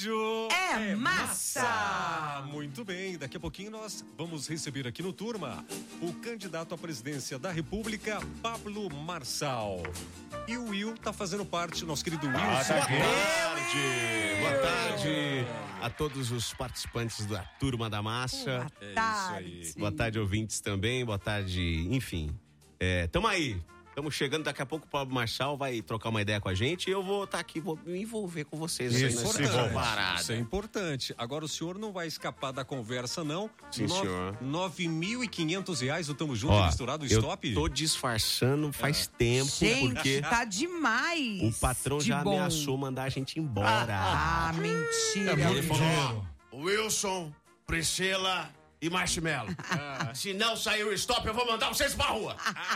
É massa! Muito bem, daqui a pouquinho nós vamos receber aqui no Turma o candidato à presidência da República, Pablo Marçal. E o Will tá fazendo parte, nosso querido Will. Boa tarde a todos os participantes da Turma da Massa. Boa tarde. Boa tarde, ouvintes também. Boa tarde, enfim. Tamo aí. Estamos chegando, daqui a pouco o Pablo Marçal vai trocar uma ideia com a gente e eu vou estar aqui, vou me envolver com vocês. Isso é importante. Agora o senhor não vai escapar da conversa, não. Sim, senhor. R$9.500 o Tamo Junto Misturado, Stop? Eu tô disfarçando faz tempo, Gente, porque tá demais. o patrão já ameaçou mandar a gente embora. Mentira. Ele falou, Wilson, Priscila e Marshmallow. Se não sair o stop, eu vou mandar vocês pra rua.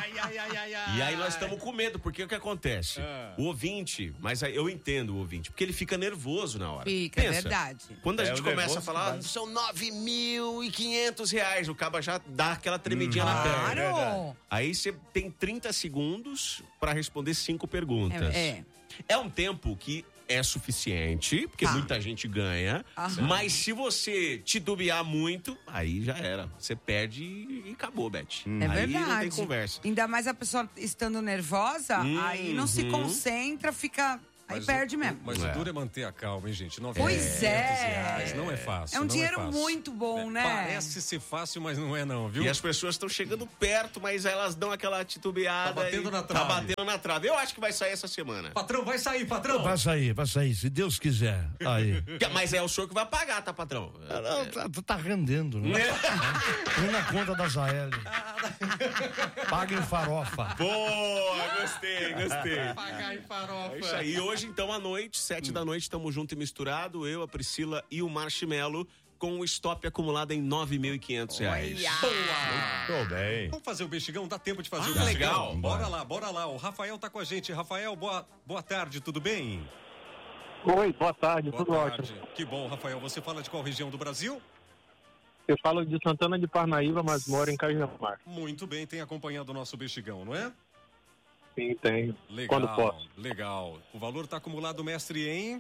E aí nós estamos com medo, porque o que acontece? O ouvinte, mas aí eu entendo o ouvinte, porque ele fica nervoso na hora. Fica, é verdade. Quando a gente começa a falar, são R$9.500, o caba já dá aquela tremidinha na perna. Claro. Aí você tem 30 segundos pra responder 5 perguntas. É um tempo que é suficiente, porque muita gente ganha, mas se você titubear muito, aí já era. Você perde e acabou, Beth. É aí verdade. não tem conversa. Ainda mais a pessoa estando nervosa, aí não se concentra, fica... Aí perde mesmo. Mas o duro é manter a calma, hein, gente? Pois R$9.500 não é fácil. É um não dinheiro fácil. muito bom, né? Parece ser fácil, mas não é não, viu? E as pessoas estão chegando perto, mas elas dão aquela titubeada. Tá batendo na trave. Tá batendo na trave. Eu acho que vai sair essa semana. Patrão, vai sair, patrão. Vai sair, se Deus quiser. Aí. Mas é o senhor que vai pagar, tá, patrão? Tá rendendo, né? Põe na conta da Zael. Paga em farofa. Boa, gostei. Pagar em farofa. É isso aí. E hoje, então, à noite, 7 da noite, estamos junto e misturado, eu, a Priscila e o Marshmallow, com o stop acumulado em R$9.500. Boa! Tô bem. Vamos fazer o bexigão? Dá tempo de fazer o legal. bexigão? Bora lá. O Rafael tá com a gente. Rafael, boa tarde, tudo bem? Oi, boa tarde, Boa tudo tarde. ótimo. Que bom, Rafael. Você fala de qual região do Brasil? Eu falo de Santana de Parnaíba, mas moro em Cajamar. Muito bem, tem acompanhado o nosso bexigão, não é? Sim, tenho. Legal, Quando posso. legal. O valor está acumulado, mestre, em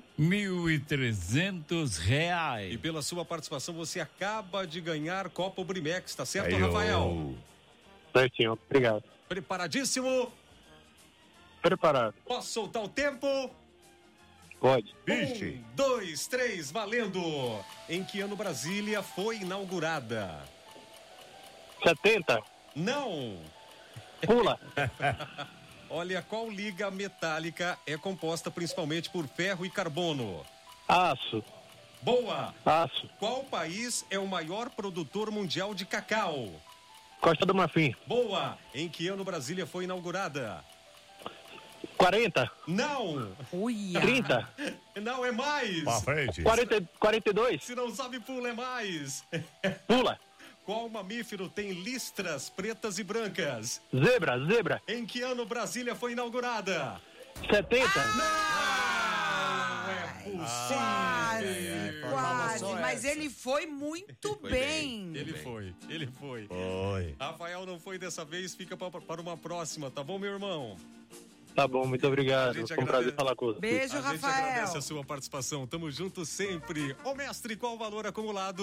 R$1.300. E pela sua participação, você acaba de ganhar Copa Brimex, tá certo, Rafael? Certinho, obrigado. Preparadíssimo? Preparado. Posso soltar o tempo? Pode. 1, 2, 3, valendo! Em que ano Brasília foi inaugurada? 70. Não! Pula. Olha, qual liga metálica é composta principalmente por ferro e carbono? Aço. Boa! Aço. Qual país é o maior produtor mundial de cacau? Costa do Marfim. Boa! Em que ano Brasília foi inaugurada? 40. Não! Uia. 30. Não, é mais! Pra frente. 42. Se não sabe, pula, é mais! Pula. Qual mamífero tem listras pretas e brancas? Zebra. Em que ano Brasília foi inaugurada? 70. Não é possível! Quase. Mas ele foi muito bem. Ele foi. Oi. Rafael não foi dessa vez, fica para uma próxima, tá bom, meu irmão? Tá bom, muito A obrigado. gente Foi um prazer agradece. falar com você. Beijo, A gente Rafael. agradece a sua participação. Tamo junto sempre. Ô, mestre, qual o valor acumulado?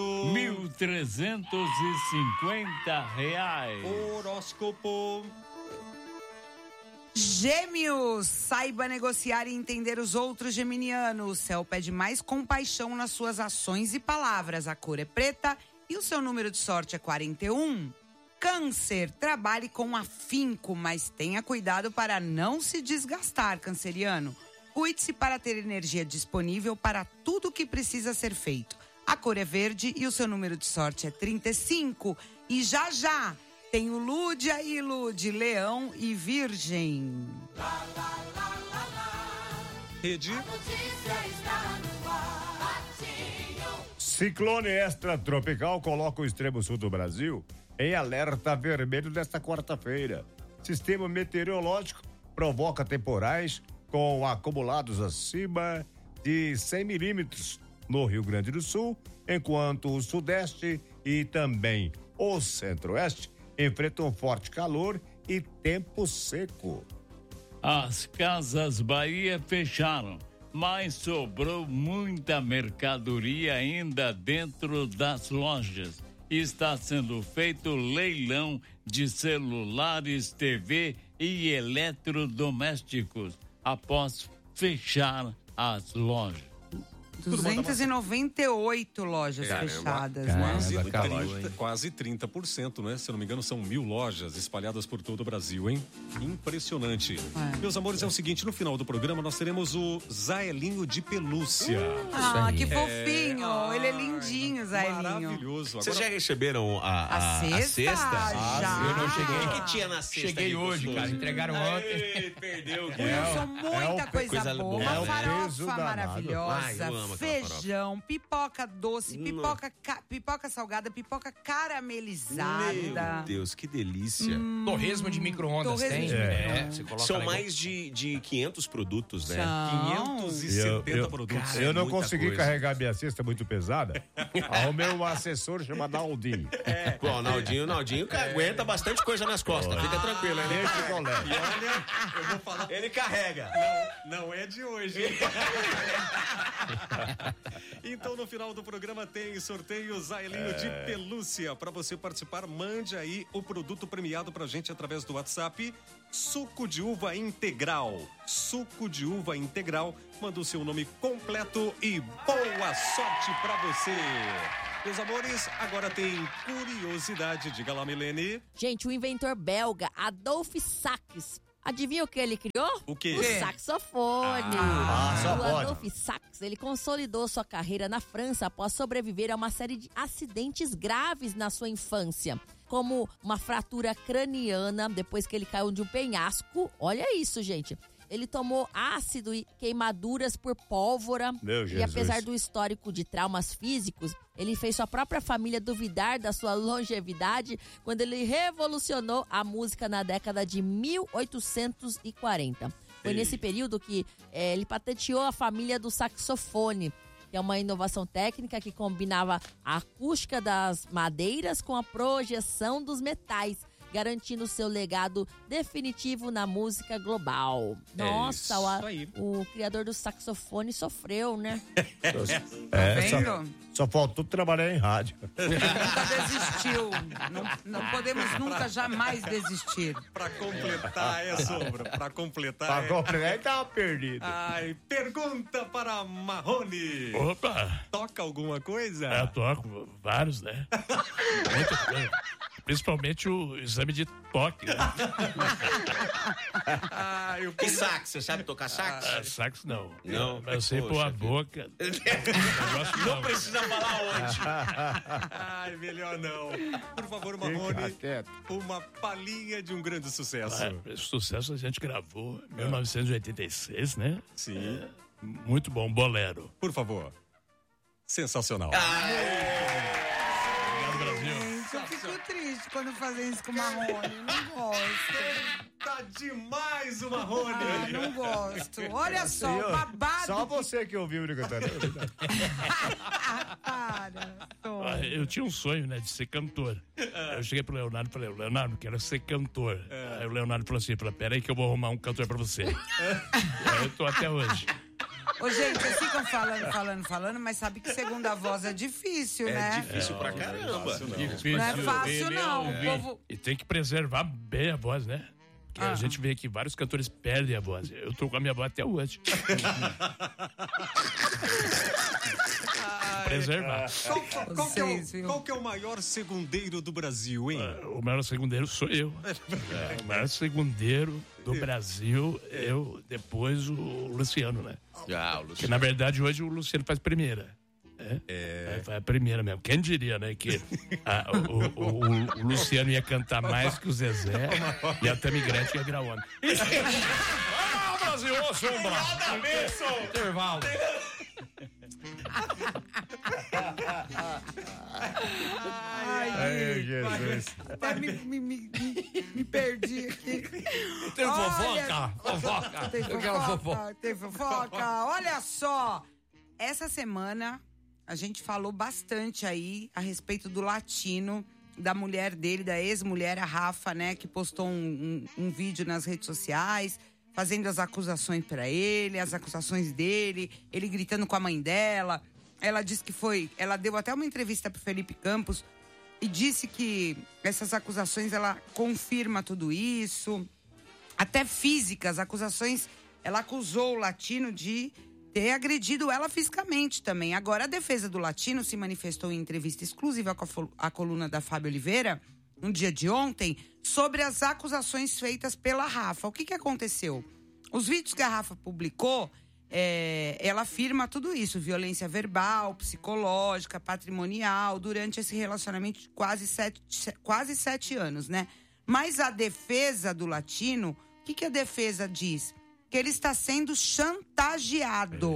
R$1.350. Horóscopo. Gêmeos, saiba negociar e entender os outros geminianos. O céu pede mais compaixão nas suas ações e palavras. A cor é preta e o seu número de sorte é 41. Câncer, trabalhe com afinco, mas tenha cuidado para não se desgastar, canceriano. Cuide-se para ter energia disponível para tudo que precisa ser feito. A cor é verde e o seu número de sorte é 35. E já tem o Lude aí, Lude, Leão e Virgem. Rede. Ciclone extratropical coloca o extremo sul do Brasil em alerta vermelho nesta quarta-feira. Sistema meteorológico provoca temporais com acumulados acima de 100 milímetros no Rio Grande do Sul, enquanto o Sudeste e também o Centro-Oeste enfrentam forte calor e tempo seco. As Casas Bahia fecharam. mas sobrou muita mercadoria ainda dentro das lojas. Está sendo feito leilão de celulares, TV e eletrodomésticos após fechar as lojas. 298 lojas fechadas, né? Quase 30%, né? Se eu não me engano, são 1.000 lojas espalhadas por todo o Brasil, hein? Impressionante. Meus amores, é o seguinte, no final do programa nós teremos o Zaelinho de pelúcia. Que fofinho. Ele é lindinho, Zaelinho. Maravilhoso. Vocês já receberam a cesta? Já. Eu não cheguei. O que tinha na cesta? Cheguei hoje, gostoso? cara. Entregaram ontem. Perdeu. Wilson, muita coisa boa. boa. Uma farofa maravilhosa. Ai, eu amo aquela feijão, pipoca doce, pipoca salgada, pipoca caramelizada. Meu Deus, que delícia. Torresmo de micro-ondas tem? Você coloca São mais de 500 produtos, né? 570 produtos. Cara, eu não consegui carregar minha cesta muito pesada. Arrumei um assessor chamado Naldinho. Pô, o Naldinho aguenta bastante coisa nas costas. Fica tranquilo, né? Deixa o colega. E olha, eu vou falar. Ele carrega. Não é de hoje. Então, no final do programa tem sorteio Zaelinho de pelúcia. Para você participar, mande aí o produto premiado pra gente através do WhatsApp. Suco de uva integral. Suco de uva integral. Manda o seu nome completo e boa sorte pra você. Meus amores, agora tem curiosidade. Diga lá, Milene. Gente, o inventor belga Adolphe Sax. Adivinha o que ele criou? O quê? O saxofone. O Adolphe Sax, ele consolidou sua carreira na França após sobreviver a uma série de acidentes graves na sua infância, como uma fratura craniana depois que ele caiu de um penhasco. Olha isso, gente. Ele tomou ácido e queimaduras por pólvora. Meu Jesus. E apesar do histórico de traumas físicos, ele fez sua própria família duvidar da sua longevidade quando ele revolucionou a música na década de 1840. Foi nesse período que ele patenteou a família do saxofone, que é uma inovação técnica que combinava a acústica das madeiras com a projeção dos metais, garantindo seu legado definitivo na música global. Nossa, o criador do saxofone sofreu, né? Só faltou trabalhar em rádio. Nunca desistiu. Não podemos nunca, jamais desistir. Pra completar, Sombra. Pra completar. Pra completar, ele tava perdido. Ai, pergunta para Marrone. Opa! Toca alguma coisa? Eu toco vários, né? Muita coisa. Principalmente o exame de toque, né? E sax? Você sabe tocar sax? Sax não. Não? Mas eu sei pôr a boca. Não precisa falar onde. Ai, melhor não. Por favor, Marrone, uma palhinha de um grande sucesso. Esse sucesso a gente gravou em 1986, né? Sim. Muito bom, Bolero. Por favor. Sensacional. Obrigado, Brasil. Eu fico triste quando fazem isso com o Marrone. Não gosto. Tá demais o Marrone. Não gosto. Olha só, o babado. Só você que ouviu ele cantando. Eu tinha um sonho, né, de ser cantor. Eu cheguei pro Leonardo e falei, Leonardo, quero ser cantor. Aí o Leonardo falou assim, pera aí que eu vou arrumar um cantor pra você. Aí eu tô até hoje. Ô, gente, vocês ficam falando, mas sabe que segunda voz é difícil, né? É difícil pra caramba. Não é fácil, não. O povo... E tem que preservar bem a voz, né? Porque a gente vê que vários cantores perdem a voz. Eu tô com a minha voz até hoje. Preservar. Qual que é o maior segundeiro do Brasil, hein? O maior segundeiro sou eu. O maior segundeiro do Brasil, depois o Luciano, né? O Luciano. Que na verdade hoje o Luciano faz primeira. Faz a primeira mesmo. Quem diria, né? Que o Luciano ia cantar mais que o Zezé e a Tammy Gretchen ia virar homem. Brasil, ô Sombra! Intervalo. Ai, Jesus. Até me perdi aqui. Tem fofoca. Tem fofoca. Olha só. Essa semana a gente falou bastante aí a respeito do Latino, da mulher dele, da ex-mulher, a Rafa, né? Que postou um vídeo nas redes sociais fazendo as acusações pra ele, as acusações dele, ele gritando com a mãe dela. Ela disse que ela deu até uma entrevista pro Felipe Campos e disse que essas acusações, ela confirma tudo isso. Até físicas, acusações, ela acusou o Latino de ter agredido ela fisicamente também. Agora, a defesa do Latino se manifestou em entrevista exclusiva com a coluna da Fábio Oliveira, no dia de ontem, sobre as acusações feitas pela Rafa. O que aconteceu? Os vídeos que a Rafa publicou, ela afirma tudo isso, violência verbal, psicológica, patrimonial, durante esse relacionamento de quase 7 anos, né? Mas a defesa do Latino, o que a defesa diz? Que ele está sendo chantageado.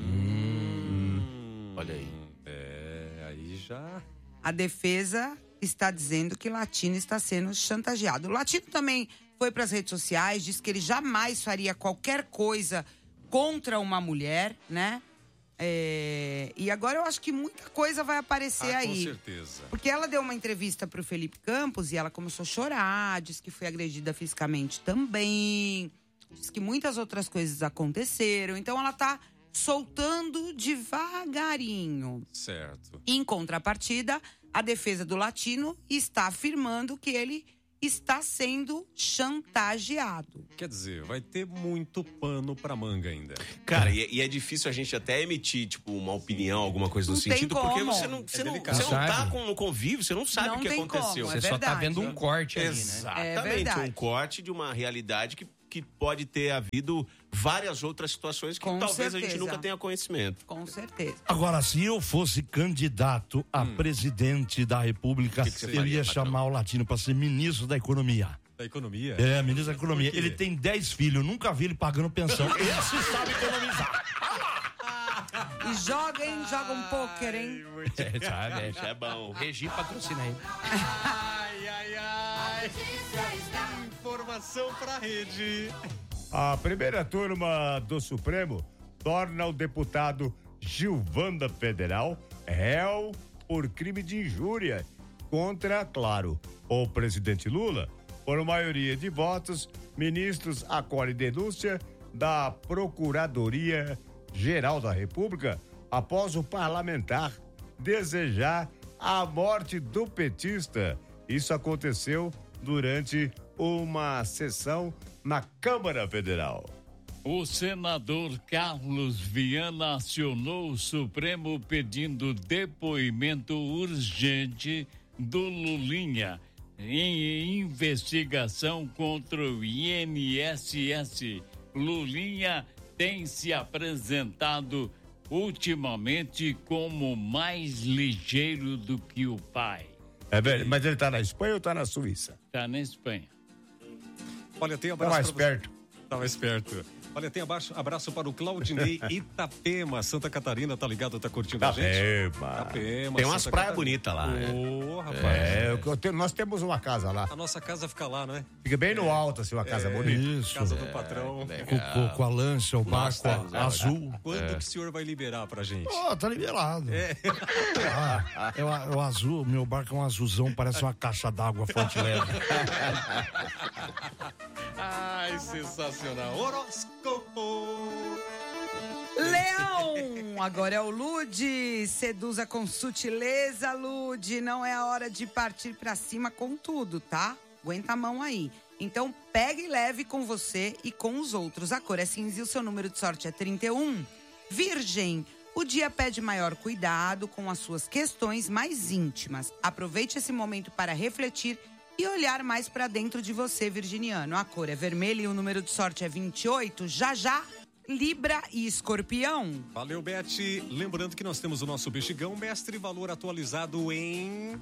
Olha aí. Aí já... A defesa está dizendo que Latino está sendo chantageado. O Latino também foi para as redes sociais, disse que ele jamais faria qualquer coisa contra uma mulher, né? E agora eu acho que muita coisa vai aparecer aí. Com certeza. Porque ela deu uma entrevista pro Felipe Campos e ela começou a chorar, disse que foi agredida fisicamente também, disse que muitas outras coisas aconteceram. Então ela tá soltando devagarinho. Certo. Em contrapartida, a defesa do Latino está afirmando que ele está sendo chantageado. Quer dizer, vai ter muito pano pra manga ainda. Cara, e é difícil a gente até emitir, tipo, uma opinião, alguma coisa no sentido, porque você não tá no convívio, você não sabe o que aconteceu. Você só tá vendo um corte ali, né? Exatamente, um corte de uma realidade que pode ter havido várias outras situações que talvez a gente nunca tenha conhecimento. Com certeza. Agora, se eu fosse candidato a presidente da República, eu ia chamar o Latino para ser ministro da Economia. Da Economia? Ministro da Economia. Ele tem 10 filhos, nunca vi ele pagando pensão. Esse sabe economizar. E joga um pôquer, hein? Isso é bom. O Regi patrocina aí. Ai. Informação pra rede. A primeira turma do Supremo torna o deputado Gilvanda Federal réu por crime de injúria contra, claro, o presidente Lula. Por maioria de votos, ministros acolhem denúncia da Procuradoria-Geral da República após o parlamentar desejar a morte do petista. Isso aconteceu durante uma sessão na Câmara Federal. O senador Carlos Viana acionou o Supremo pedindo depoimento urgente do Lulinha em investigação contra o INSS. Lulinha tem se apresentado ultimamente como mais ligeiro do que o pai. Mas ele tá na Espanha ou tá na Suíça? Tá na Espanha. Olha, tem abraço. Tá mais perto. Tá mais perto. Olha, tem abraço para o Claudinei Itapema, Santa Catarina, tá ligado? Tá curtindo a gente? Itapema. Tem umas praias bonitas lá, né? Rapaz. Nós temos uma casa lá. A nossa casa fica lá, não é? Fica bem no alto, assim, uma casa bonita. Isso. Casa do patrão. Com a lancha, o barco azul. Quando que o senhor vai liberar pra gente? Tá liberado. É o azul, meu barco é um azulzão, parece uma caixa d'água fonte leve. Ai, sensacional. Horóscopo. Leão, agora é o Lude. Seduza com sutileza, Lude. Não é a hora de partir pra cima com tudo, tá? Aguenta a mão aí. Então, pegue e leve com você e com os outros. A cor é cinza e o seu número de sorte é 31. Virgem, o dia pede maior cuidado com as suas questões mais íntimas. Aproveite esse momento para refletir e olhar mais pra dentro de você, virginiano. A cor é vermelha e o número de sorte é 28. Já, Libra e Escorpião. Valeu, Beth. Lembrando que nós temos o nosso bexigão, mestre, valor atualizado em...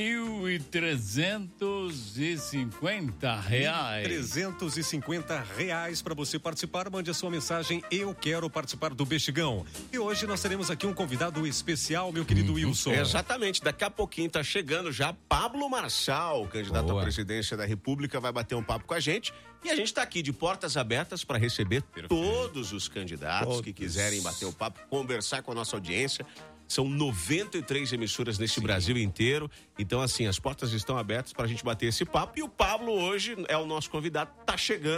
R$1.350. R$350 para você participar. Mande a sua mensagem, eu quero participar do bexigão. E hoje nós teremos aqui um convidado especial, meu querido Wilson. Exatamente, daqui a pouquinho tá chegando já Pablo Marçal, candidato à presidência da República, vai bater um papo com a gente. E a gente está aqui de portas abertas para receber todos os candidatos que quiserem bater um papo, conversar com a nossa audiência. São 93 emissoras nesse Brasil inteiro. Então, assim, as portas estão abertas para a gente bater esse papo. E o Pablo hoje é o nosso convidado, tá chegando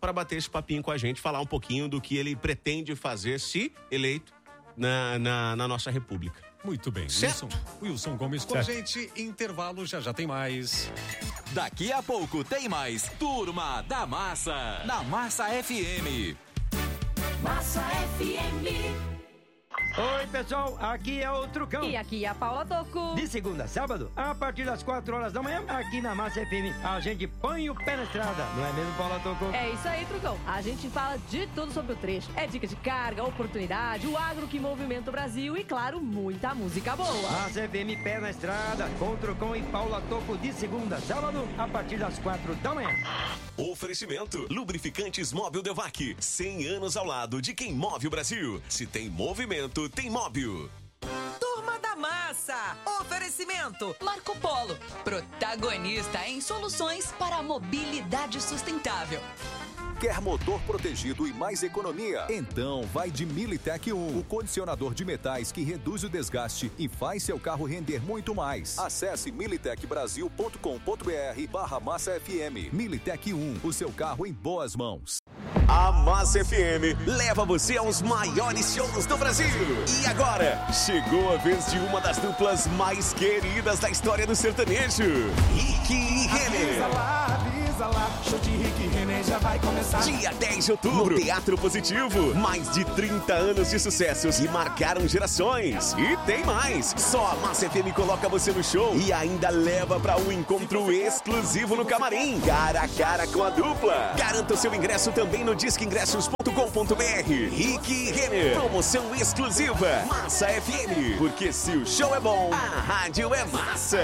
para bater esse papinho com a gente, falar um pouquinho do que ele pretende fazer se eleito na nossa república. Muito bem. Certo? Wilson Gomes com a gente. Intervalo, já tem mais. Daqui a pouco tem mais Turma da Massa, na Massa FM. Massa FM. Oi, pessoal, aqui é o Trucão. E aqui é a Paula Toco. De segunda a sábado, a partir das 4 horas da manhã, aqui na Massa FM, a gente põe o pé na estrada, não é mesmo, Paula Toco? É isso aí, Trucão. A gente fala de tudo sobre o trecho. É dica de carga, oportunidade, o agro que movimenta o Brasil e, claro, muita música boa. Massa FM, pé na estrada, com o Trucão e Paula Toco, de segunda a sábado, a partir das 4 da manhã. Oferecimento: Lubrificantes Móbil Devac, 100 anos ao lado de quem move o Brasil. Se tem movimento, tem móvel. Turma da Massa. Oferecimento: Marco Polo, protagonista em soluções para a mobilidade sustentável. Quer motor protegido e mais economia? Então vai de Militec 1, o condicionador de metais que reduz o desgaste e faz seu carro render muito mais. Acesse militecbrasil.com.br/Massa FM. Militec 1, o seu carro em boas mãos. A Massa FM leva você aos maiores shows do Brasil. E agora, chegou a vez de uma das duplas mais queridas da história do sertanejo, Rick e Renner. Avisa lá, show de Rick e Renner já vai começar. Dia 10 de outubro, no Teatro Positivo. Mais de 30 anos de sucessos e marcaram gerações. E tem mais. Só a Massa FM coloca você no show e ainda leva para um encontro exclusivo no camarim, cara a cara com a dupla. Garanta o seu ingresso também no disqueingressos.com.br. Rick e Renner, promoção exclusiva. Massa FM, porque se o show é bom, a rádio é massa.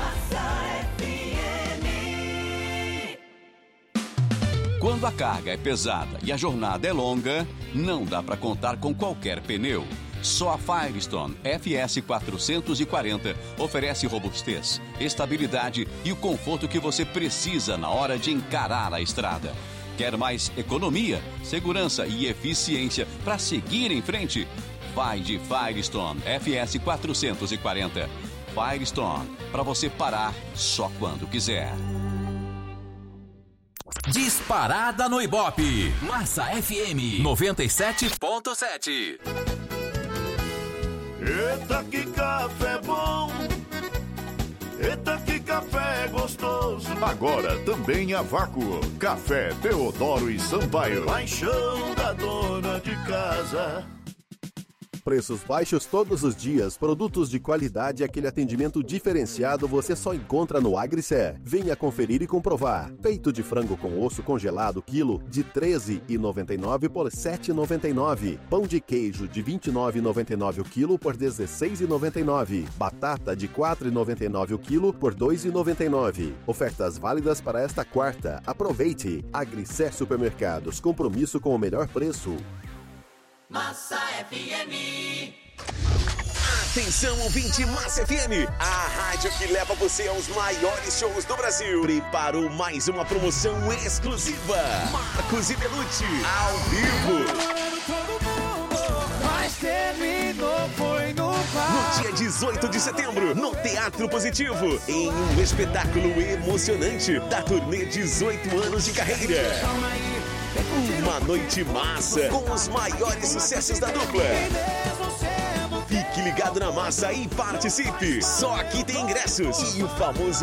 Quando a carga é pesada e a jornada é longa, não dá para contar com qualquer pneu. Só a Firestone FS 440 oferece robustez, estabilidade e o conforto que você precisa na hora de encarar a estrada. Quer mais economia, segurança e eficiência para seguir em frente? Vai de Firestone FS 440. Firestone, para você parar só quando quiser. Disparada no Ibope. Massa FM 97.7. Eita, que café bom! Eita, que café gostoso! Agora também a Vácuo. Café Teodoro e Sampaio. Paixão da dona de casa. Preços baixos todos os dias, produtos de qualidade e aquele atendimento diferenciado você só encontra no Agricé. Venha conferir e comprovar. Peito de frango com osso congelado quilo de R$ 13,99 por R$ 7,99. Pão de queijo de R$ 29,99 o quilo por R$ 16,99. Batata de R$ 4,99 o quilo por R$ 2,99. Ofertas válidas para esta quarta. Aproveite! Agricé Supermercados. Compromisso com o melhor preço. Massa FM. Atenção, ouvinte Massa FM, a rádio que leva você aos maiores shows do Brasil. Preparou mais uma promoção exclusiva. Marcos e Belucci, ao vivo. Mas terminou, foi no bar. No dia 18 de setembro, no Teatro Positivo, em um espetáculo emocionante da turnê 18 anos de carreira. Uma noite massa com os maiores sucessos da dupla. Fique ligado na Massa e participe. Só aqui tem ingressos e o famoso